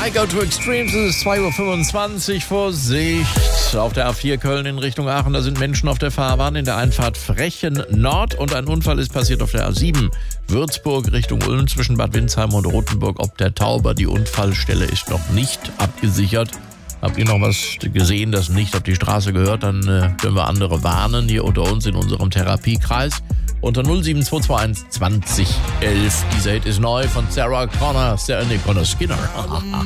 I go to extremes, es ist 2.25 Uhr, Vorsicht. Auf der A4 Köln in Richtung Aachen, da sind Menschen auf der Fahrbahn in der Einfahrt Frechen Nord und ein Unfall ist passiert auf der A7 Würzburg Richtung Ulm zwischen Bad Windsheim und Rothenburg ob der Tauber. Die Unfallstelle ist noch nicht abgesichert. Habt ihr noch was gesehen, das nicht auf die Straße gehört, dann können wir andere warnen hier unter uns in unserem Therapiekreis. Unter 07221 20 11. Dieser Hit ist neu von Sarah Connor Skinner.